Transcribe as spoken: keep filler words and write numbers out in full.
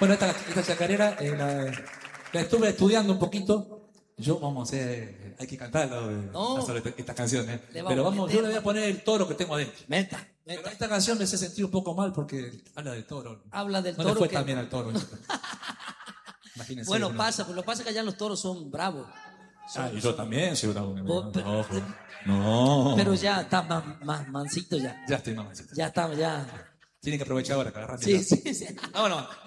Bueno, esta, esta chacarera eh, la, la estuve estudiando un poquito. Yo, vamos a hacer, hay que cantarlo, eh, No. sobre esta, esta canción, ¿eh? Le vamos Pero a vamos, meter, yo le voy a poner el toro que tengo adentro. Meta, Pero meta. esta canción me hace sentir un poco mal porque habla del toro. Habla del no toro le fue que- tan bien al toro. Imagínense. Bueno, uno- pasa, pues lo que pasa es que allá los toros son bravos. Ah, y yo también soy bravo. Vos, No, pero- no, no. Pero ya está más, más mansito ya. Ya estoy mamacita. Ya estamos, ya. Tienen que aprovechar ahora que agarran Sí, el- sí, sí. Vámonos.